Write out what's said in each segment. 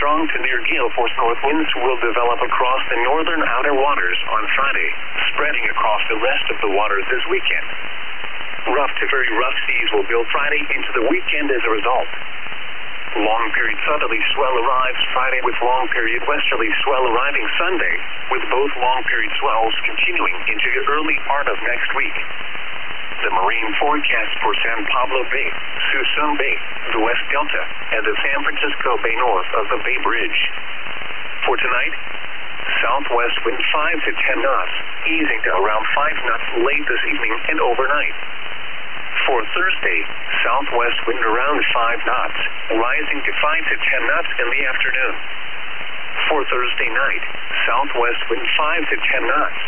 strong to near gale force north winds will develop across the northern outer waters on Friday, spreading across the rest of the waters this weekend. Rough to very rough seas will build Friday into the weekend as a result. Long period southerly swell arrives Friday with long period westerly swell arriving Sunday, with both long period swells continuing into the early part of next week. The marine forecast for San Pablo Bay, Suisun Bay, the West Delta, and the San Francisco Bay north of the Bay Bridge. For tonight, southwest wind 5 to 10 knots, easing to around 5 knots late this evening and overnight. For Thursday, southwest wind around 5 knots, rising to 5 to 10 knots in the afternoon. For Thursday night, southwest wind 5 to 10 knots.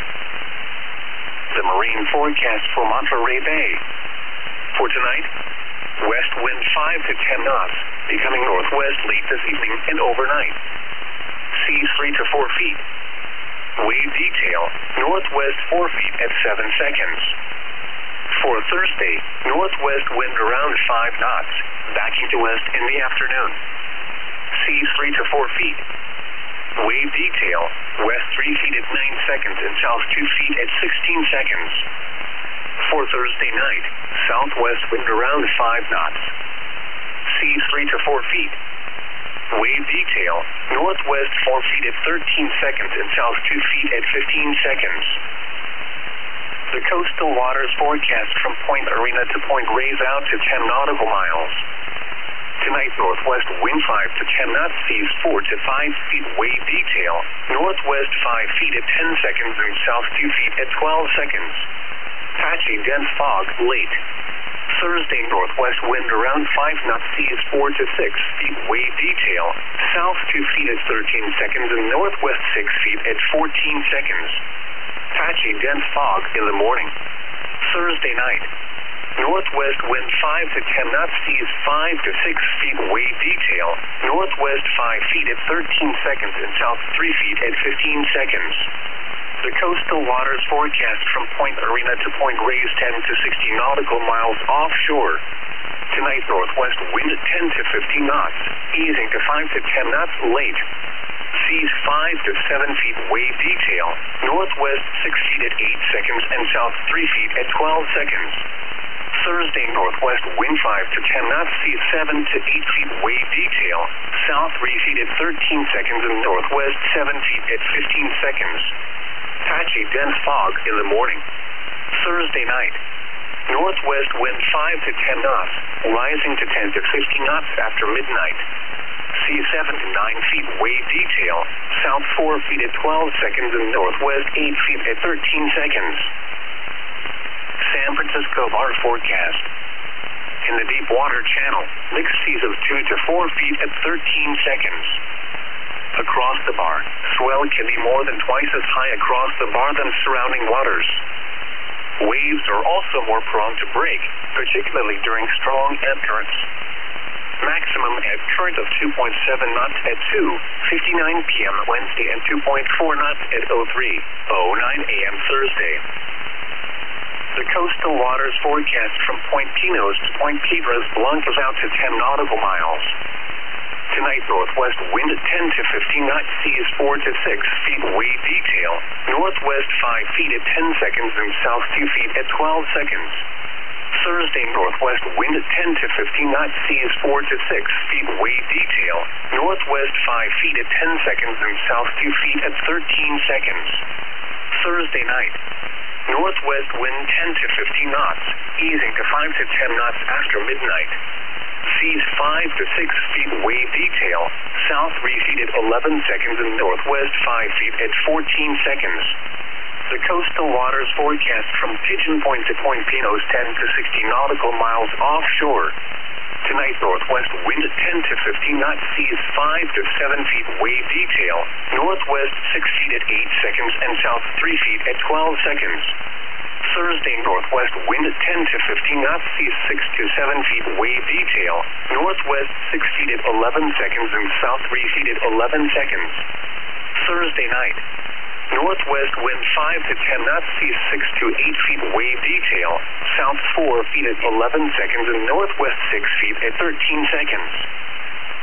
The marine forecast for Monterey Bay. For tonight, west wind 5 to 10 knots, becoming northwest late this evening and overnight. Seas 3 to 4 feet. Wave detail, northwest 4 feet at 7 seconds. For Thursday, northwest wind around 5 knots, backing to west in the afternoon. Seas 3 to 4 feet. Wave detail, west 3 feet at 9 seconds and south 2 feet at 16 seconds. For Thursday night, southwest wind around 5 knots. Seas 3 to 4 feet. Wave detail, northwest 4 feet at 13 seconds and south 2 feet at 15 seconds. The coastal waters forecast from Point Arena to Point Reyes out to 10 nautical miles. Tonight, northwest wind 5 to 10 knots, seas 4 to 5 feet, wave detail, northwest 5 feet at 10 seconds and south 2 feet at 12 seconds. Patchy dense fog late. Thursday, northwest wind around 5 knots, seas 4 to 6 feet, wave detail, south 2 feet at 13 seconds and northwest 6 feet at 14 seconds. Patchy dense fog in the morning. Thursday night, northwest wind 5 to 10 knots, seas 5 to 6 feet, wave detail, northwest 5 feet at 13 seconds and south 3 feet at 15 seconds. The coastal waters forecast from Point Arena to Point Reyes 10 to 60 nautical miles offshore. Tonight, northwest wind 10 to 15 knots, easing to 5 to 10 knots late. Seas 5 to 7 feet, wave detail, northwest 6 feet at 8 seconds and south 3 feet at 12 seconds. Thursday, northwest wind 5 to 10 knots, seas 7 to 8 feet, wave detail, south 3 feet at 13 seconds and northwest 7 feet at 15 seconds. Patchy dense fog in the morning. Thursday night, northwest wind 5 to 10 knots, rising to 10 to 15 knots after midnight. Seas 7 to 9 feet, wave detail, south 4 feet at 12 seconds and northwest 8 feet at 13 seconds. San Francisco bar forecast. In the deep water channel, mixed seas of 2 to 4 feet at 13 seconds. Across the bar, swell can be more than twice as high across the bar than surrounding waters. Waves are also more prone to break, particularly during strong ebb currents. Maximum ebb current of 2.7 knots at 2:59 p.m. Wednesday and 2.4 knots at 03:09 a.m. Thursday. The coastal waters forecast from Point Pinos to Point Piedras Blancas out to 10 nautical miles. Tonight, northwest wind 10 to 15 knots, seas 4 to 6 feet, wave detail, northwest 5 feet at 10 seconds and south 2 feet at 12 seconds. Thursday, northwest wind 10 to 15 knots, seas 4 to 6 feet, wave detail, northwest 5 feet at 10 seconds and south 2 feet at 13 seconds. Thursday night, northwest wind 10 to 15 knots, easing to 5 to 10 knots after midnight. Seas 5 to 6 feet, wave detail, south 3 feet at 11 seconds and northwest 5 feet at 14 seconds. The coastal waters forecast from Pigeon Point to Point Pinos 10 to 60 nautical miles offshore. Tonight, northwest wind 10 to 15 knots, seas 5 to 7 feet, wave detail, northwest 6 feet at 8 seconds and south 3 feet at 12 seconds. Thursday, northwest wind 10 to 15 knots, seas 6 to 7 feet, wave detail, northwest 6 feet at 11 seconds and south 3 feet at 11 seconds. Thursday night, northwest wind 5 to 10 knots, seas 6 to 8 feet, wave detail, south 4 feet at 11 seconds and northwest 6 feet at 13 seconds.